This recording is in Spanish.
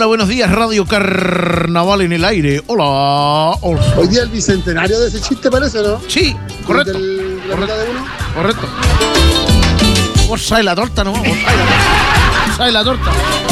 Hola, buenos días, Radio Carnaval en el aire. Hola. Hoy día el bicentenario de ese chiste parece, ¿no? Sí, correcto. Correcto. Vos sabés la torta, ¿no? Vos sabés la torta.